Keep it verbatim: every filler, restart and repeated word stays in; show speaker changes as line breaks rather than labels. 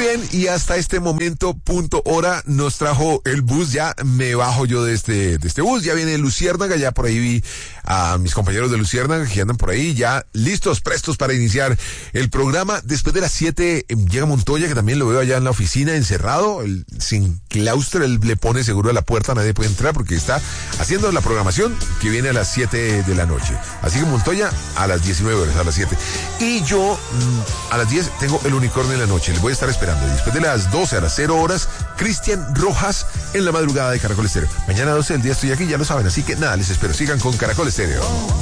bien, y hasta este momento, punto hora, nos trajo el bus. Ya me bajo yo de este, de este bus. Ya viene Luciérnaga, ya por ahí vi a mis compañeros de Luciérnaga que andan por ahí, ya listos, prestos para iniciar el programa. Después de las siete llega Montoya, que también lo veo allá en la oficina, encerrado, el, sin claustro. Él le pone seguro a la puerta, nadie puede entrar porque está haciendo la programación que viene a las siete de la noche. Así que Montoya a las diecinueve horas, a las siete. Y yo mmm, a las diez tengo el unicornio en la noche, les voy a estar esperando. Y después de las doce a las cero horas, Cristian Rojas en la madrugada de Caracol Estéreo. Mañana a doce del día estoy aquí, ya lo saben, así que nada, les espero. Sigan con Caracol Estéreo.